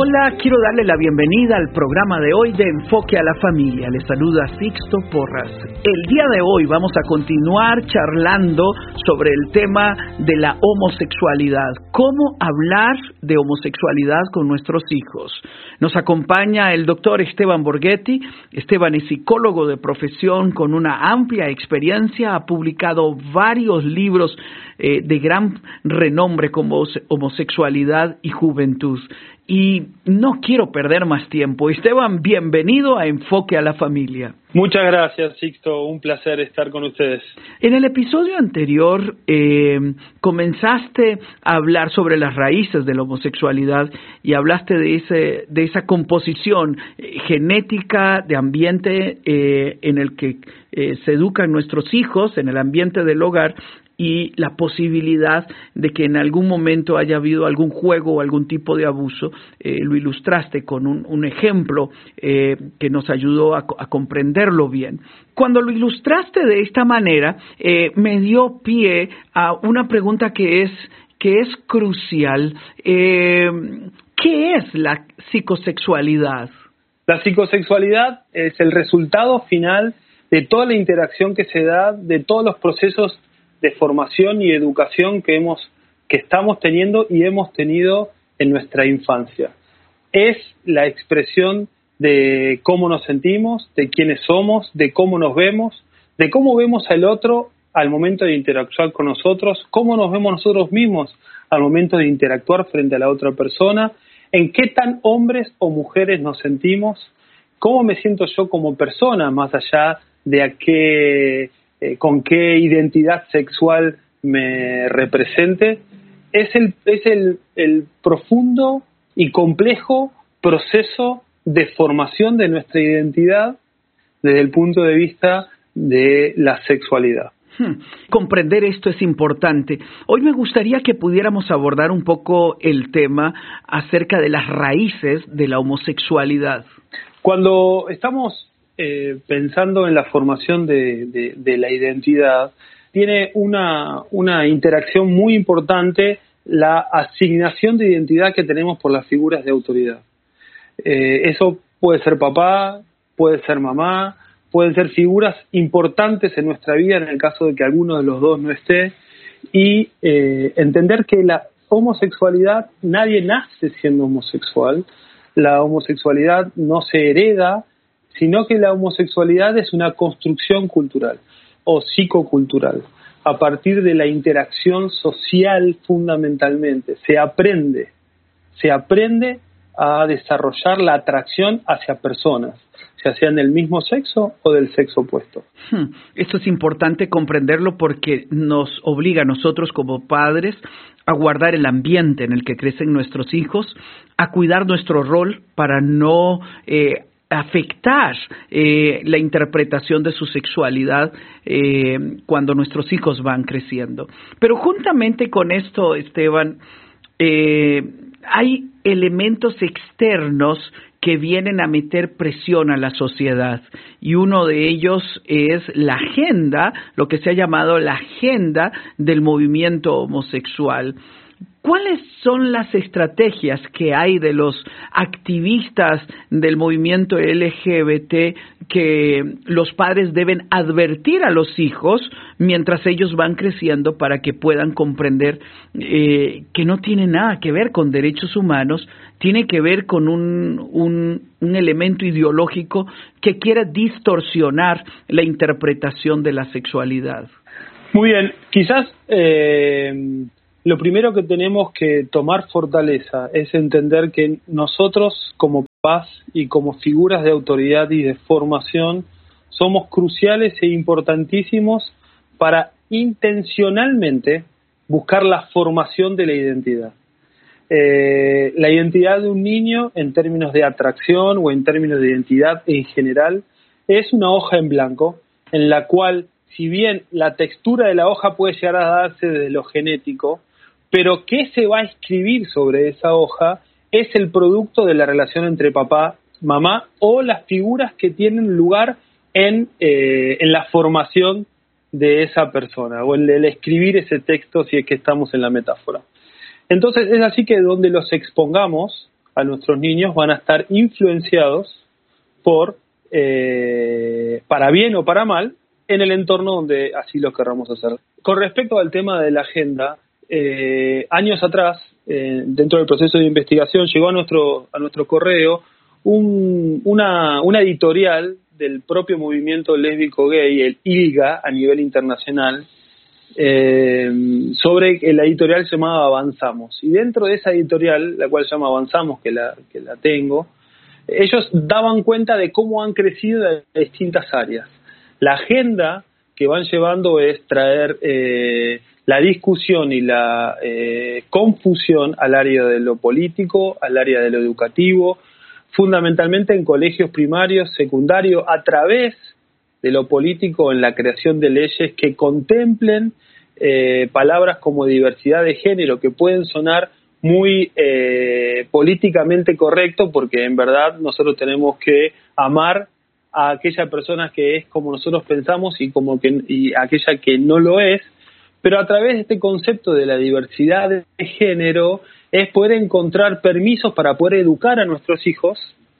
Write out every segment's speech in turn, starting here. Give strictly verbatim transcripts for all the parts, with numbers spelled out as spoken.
Hola, quiero darle la bienvenida al programa de hoy de Enfoque a la Familia. Les saluda Sixto Porras. El día de hoy vamos a continuar charlando sobre el tema de la homosexualidad. ¿Cómo hablar de homosexualidad con nuestros hijos? Nos acompaña el doctor Esteban Borghetti. Esteban es psicólogo de profesión con una amplia experiencia. Ha publicado varios libros eh, de gran renombre como Homosexualidad y Juventud. Y no quiero perder más tiempo. Esteban, bienvenido a Enfoque a la Familia. Muchas gracias, Sixto. Un placer estar con ustedes. En el episodio anterior eh, comenzaste a hablar sobre las raíces de la homosexualidad y hablaste de ese de esa composición eh, genética de ambiente eh, en el que eh, se educan nuestros hijos, en el ambiente del hogar, y la posibilidad de que en algún momento haya habido algún juego o algún tipo de abuso. Eh, lo ilustraste con un, un ejemplo eh, que nos ayudó a, a comprenderlo bien. Cuando lo ilustraste de esta manera, eh, me dio pie a una pregunta que es, que es crucial. Eh, ¿Qué es la psicosexualidad? La psicosexualidad es el resultado final de toda la interacción que se da, de todos los procesos de formación y educación que hemos que estamos teniendo y hemos tenido en nuestra infancia. Es la expresión de cómo nos sentimos, de quiénes somos, de cómo nos vemos, de cómo vemos al otro al momento de interactuar con nosotros, cómo nos vemos nosotros mismos al momento de interactuar frente a la otra persona, en qué tan hombres o mujeres nos sentimos, cómo me siento yo como persona, más allá de a qué Eh, con qué identidad sexual me represente. Es el, es el, el profundo y complejo proceso de formación de nuestra identidad desde el punto de vista de la sexualidad. Hmm. Comprender esto es importante. Hoy me gustaría que pudiéramos abordar un poco el tema acerca de las raíces de la homosexualidad. Cuando estamos Eh, pensando en la formación de, de, de la identidad, tiene una, una interacción muy importante la asignación de identidad que tenemos por las figuras de autoridad. Eh, eso puede ser papá, puede ser mamá, pueden ser figuras importantes en nuestra vida en el caso de que alguno de los dos no esté, y eh, entender que la homosexualidad, nadie nace siendo homosexual, la homosexualidad no se hereda, sino que la homosexualidad es una construcción cultural o psicocultural. A partir de la interacción social fundamentalmente, se aprende, se aprende a desarrollar la atracción hacia personas, ya sean del mismo sexo o del sexo opuesto. Hmm. Esto es importante comprenderlo porque nos obliga a nosotros como padres a guardar el ambiente en el que crecen nuestros hijos, a cuidar nuestro rol para no eh, afectar eh, la interpretación de su sexualidad eh, cuando nuestros hijos van creciendo. Pero juntamente con esto, Esteban, eh, hay elementos externos que vienen a meter presión a la sociedad, y uno de ellos es la agenda, lo que se ha llamado la agenda del movimiento homosexual. ¿Cuáles son las estrategias que hay de los activistas del movimiento L G B T que los padres deben advertir a los hijos mientras ellos van creciendo para que puedan comprender eh, que no tiene nada que ver con derechos humanos, tiene que ver con un, un, un elemento ideológico que quiera distorsionar la interpretación de la sexualidad? Muy bien, quizás Eh... lo primero que tenemos que tomar fortaleza es entender que nosotros como papás y como figuras de autoridad y de formación somos cruciales e importantísimos para intencionalmente buscar la formación de la identidad. Eh, la identidad de un niño en términos de atracción o en términos de identidad en general es una hoja en blanco en la cual, si bien la textura de la hoja puede llegar a darse desde lo genético, pero qué se va a escribir sobre esa hoja es el producto de la relación entre papá, mamá o las figuras que tienen lugar en, eh, en la formación de esa persona o en el escribir ese texto si es que estamos en la metáfora. Entonces es así que donde los expongamos a nuestros niños van a estar influenciados por, eh, para bien o para mal, en el entorno donde así lo querramos hacer. Con respecto al tema de la agenda, eh, años atrás, eh, dentro del proceso de investigación, llegó a nuestro, a nuestro correo un, una, una editorial del propio movimiento lésbico gay, el I L G A, a nivel internacional, eh, sobre la editorial se llamaba Avanzamos. Y dentro de esa editorial, la cual se llama Avanzamos, que la, que la tengo, ellos daban cuenta de cómo han crecido en distintas áreas. La agenda que van llevando es traer eh, la discusión y la eh, confusión al área de lo político, al área de lo educativo, fundamentalmente en colegios primarios, secundarios, a través de lo político en la creación de leyes que contemplen eh, palabras como diversidad de género, que pueden sonar muy eh, políticamente correcto, porque en verdad nosotros tenemos que amar a aquella persona que es como nosotros pensamos y como que y aquella que no lo es, pero a través de este concepto de la diversidad de género es poder encontrar permisos para poder educar a nuestros hijos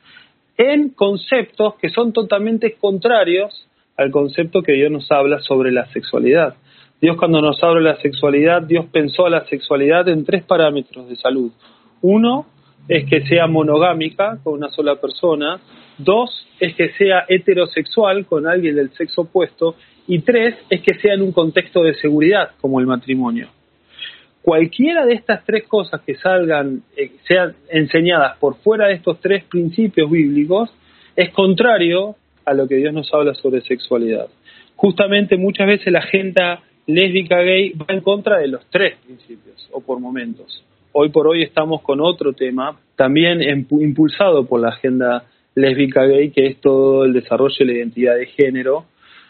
en conceptos que son totalmente contrarios al concepto que Dios nos habla sobre la sexualidad. Dios, cuando nos habla de la sexualidad, Dios pensó a la sexualidad en tres parámetros de salud. Uno es que sea monogámica con una sola persona. Dos es que sea heterosexual con alguien del sexo opuesto. Y tres es que sea en un contexto de seguridad como el matrimonio. Cualquiera de estas tres cosas que salgan, eh, sean enseñadas por fuera de estos tres principios bíblicos, es contrario a lo que Dios nos habla sobre sexualidad. Justamente muchas veces la agenda lésbica gay va en contra de los tres principios, o por momentos. Hoy por hoy estamos con otro tema, también impulsado por la agenda lésbica gay, que es todo el desarrollo de la identidad de género,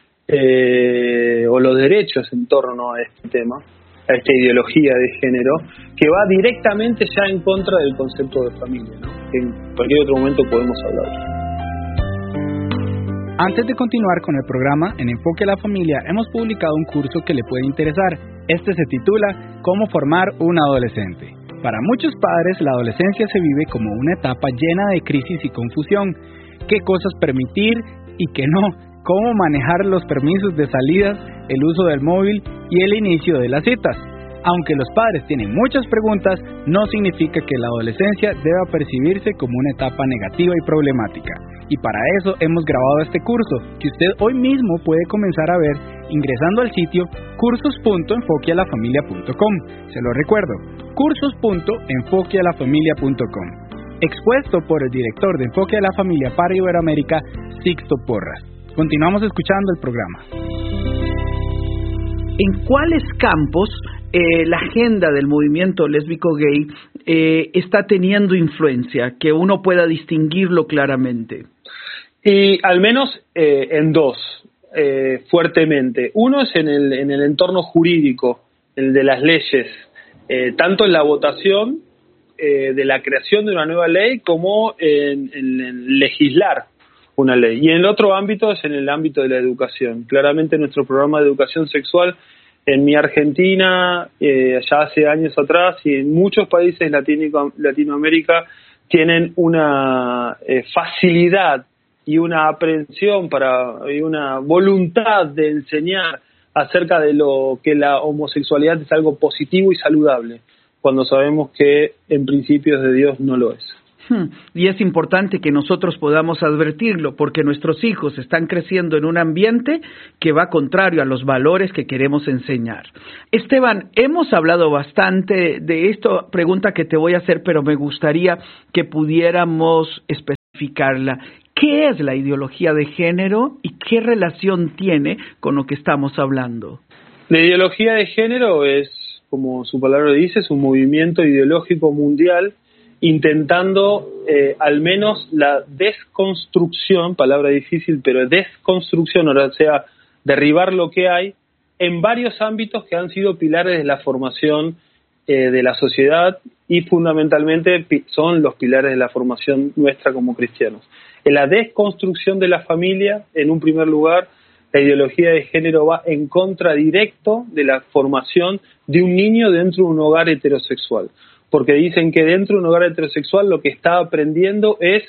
eh, o los derechos en torno a este tema, a esta ideología de género, que va directamente ya en contra del concepto de familia, ¿no? Que en cualquier otro momento podemos hablar. Antes de continuar con el programa, en Enfoque a la Familia hemos publicado un curso que le puede interesar. Este se titula ¿Cómo formar un adolescente? Para muchos padres, la adolescencia se vive como una etapa llena de crisis y confusión. ¿Qué cosas permitir y qué no? ¿Cómo manejar los permisos de salidas, el uso del móvil y el inicio de las citas? Aunque los padres tienen muchas preguntas, no significa que la adolescencia deba percibirse como una etapa negativa y problemática. Y para eso hemos grabado este curso, que usted hoy mismo puede comenzar a ver ingresando al sitio cursos punto enfoque a la familia punto com. Se lo recuerdo, cursos punto enfoque a la familia punto com. Expuesto por el director de Enfoque a la Familia para Iberoamérica, Sixto Porras. Continuamos escuchando el programa. ¿En cuáles campos eh, la agenda del movimiento lésbico gay eh, está teniendo influencia, que uno pueda distinguirlo claramente? Y al menos eh, en dos, eh, fuertemente. Uno es en el, en el entorno jurídico, el de las leyes, eh, tanto en la votación eh, de la creación de una nueva ley como en, en, en legislar una ley. Y en el otro ámbito es en el ámbito de la educación. Claramente nuestro programa de educación sexual en mi Argentina, eh, ya hace años atrás, y en muchos países latino, Latinoamérica, tienen una eh, facilidad y una aprehensión para y una voluntad de enseñar acerca de lo que la homosexualidad es algo positivo y saludable, cuando sabemos que en principios de Dios no lo es. Y es importante que nosotros podamos advertirlo, porque nuestros hijos están creciendo en un ambiente que va contrario a los valores que queremos enseñar. Esteban, hemos hablado bastante de esto, pregunta que te voy a hacer, pero me gustaría que pudiéramos especificarla. ¿Qué es la ideología de género y qué relación tiene con lo que estamos hablando? La ideología de género es, como su palabra dice, es un movimiento ideológico mundial intentando eh, al menos la desconstrucción, palabra difícil, pero desconstrucción, o sea, derribar lo que hay en varios ámbitos que han sido pilares de la formación eh, de la sociedad y fundamentalmente son los pilares de la formación nuestra como cristianos. En la desconstrucción de la familia, en un primer lugar, la ideología de género va en contra directo de la formación de un niño dentro de un hogar heterosexual. porque dicen que dentro de un hogar heterosexual lo que está aprendiendo es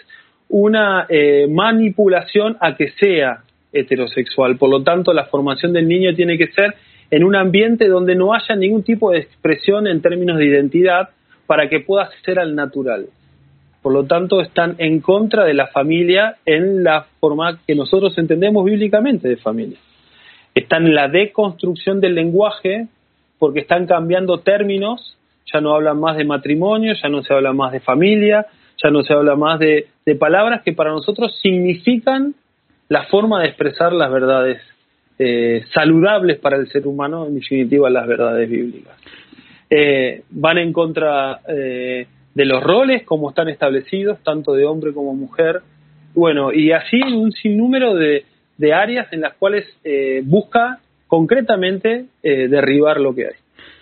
una eh, manipulación a que sea heterosexual. Por lo tanto, la formación del niño tiene que ser en un ambiente donde no haya ningún tipo de expresión en términos de identidad para que pueda ser al natural. Por lo tanto, están en contra de la familia en la forma que nosotros entendemos bíblicamente de familia. Están en la deconstrucción del lenguaje porque están cambiando términos, ya no hablan más de matrimonio, ya no se habla más de familia, ya no se habla más de, de palabras que para nosotros significan la forma de expresar las verdades eh, saludables para el ser humano, en definitiva las verdades bíblicas. Eh, van en contra eh, de los roles como están establecidos, tanto de hombre como mujer, bueno, y así un sinnúmero de, de áreas en las cuales eh, busca concretamente eh, derribar lo que hay.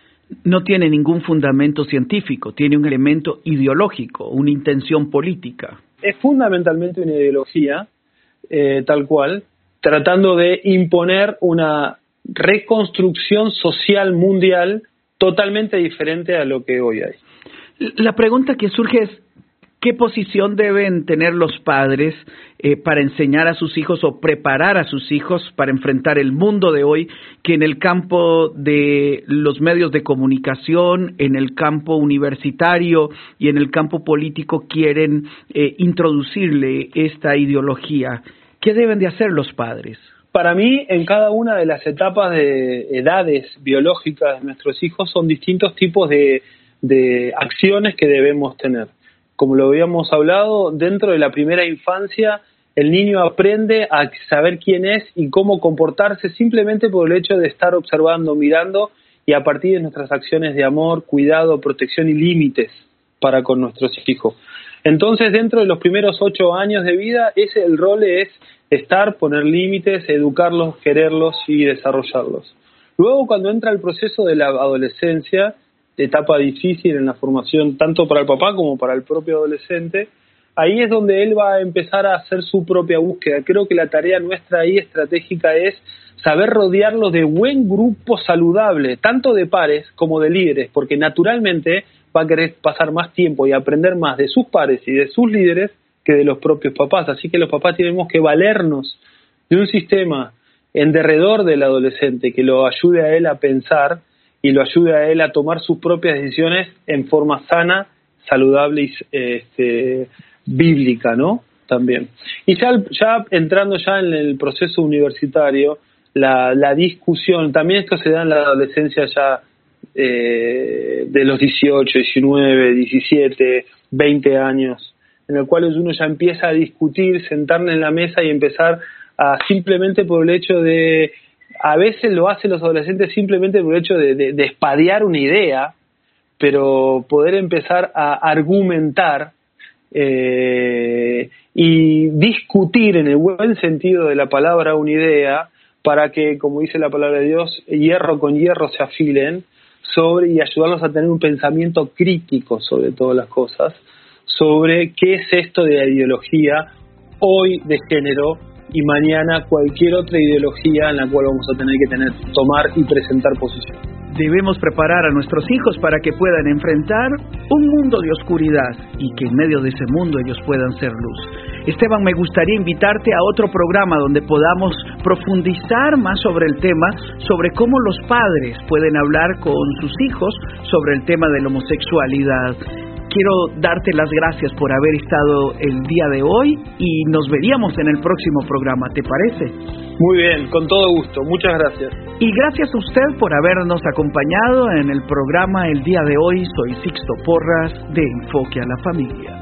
No tiene ningún fundamento científico, tiene un elemento ideológico, una intención política. Es fundamentalmente una ideología, eh, tal cual, tratando de imponer una reconstrucción social mundial totalmente diferente a lo que hoy hay. La pregunta que surge es, ¿qué posición deben tener los padres eh, para enseñar a sus hijos o preparar a sus hijos para enfrentar el mundo de hoy, que en el campo de los medios de comunicación, en el campo universitario y en el campo político quieren eh, introducirle esta ideología? ¿Qué deben de hacer los padres? Para mí, en cada una de las etapas de edades biológicas de nuestros hijos son distintos tipos de, de acciones que debemos tener. Como lo habíamos hablado, dentro de la primera infancia, el niño aprende a saber quién es y cómo comportarse simplemente por el hecho de estar observando, mirando, y a partir de nuestras acciones de amor, cuidado, protección y límites para con nuestros hijos. Entonces, dentro de los primeros ocho años de vida, ese el rol es estar, poner límites, educarlos, quererlos y desarrollarlos. Luego, cuando entra el proceso de la adolescencia, etapa difícil en la formación tanto para el papá como para el propio adolescente, ahí es donde él va a empezar a hacer su propia búsqueda. Creo que la tarea nuestra ahí estratégica es saber rodearlo de buen grupo saludable, tanto de pares como de líderes, porque naturalmente va a querer pasar más tiempo y aprender más de sus pares y de sus líderes que de los propios papás. Así que los papás tenemos que valernos de un sistema en derredor del adolescente que lo ayude a él a pensar y lo ayude a él a tomar sus propias decisiones en forma sana, saludable y este, bíblica, ¿no? También. Y ya, ya entrando ya en el proceso universitario, la, la discusión, también esto se da en la adolescencia ya eh, de los dieciocho, diecinueve, diecisiete, veinte años, en el cual uno ya empieza a discutir, sentarme en la mesa y empezar a simplemente por el hecho de... A veces lo hacen los adolescentes simplemente por el hecho de, de, de espadear una idea, pero poder empezar a argumentar eh, y discutir en el buen sentido de la palabra una idea para que, como dice la palabra de Dios, hierro con hierro se afilen sobre y ayudarlos a tener un pensamiento crítico sobre todas las cosas, sobre qué es esto de la ideología hoy de género y mañana cualquier otra ideología en la cual vamos a tener que tener, tomar y presentar posición. Debemos preparar a nuestros hijos para que puedan enfrentar un mundo de oscuridad y que en medio de ese mundo ellos puedan ser luz. Esteban, me gustaría invitarte a otro programa donde podamos profundizar más sobre el tema, sobre cómo los padres pueden hablar con sus hijos sobre el tema de la homosexualidad. Quiero darte las gracias por haber estado el día de hoy y nos veríamos en el próximo programa, ¿te parece? Muy bien, con todo gusto, muchas gracias. Y gracias a usted por habernos acompañado en el programa el día de hoy. Soy Sixto Porras de Enfoque a la Familia.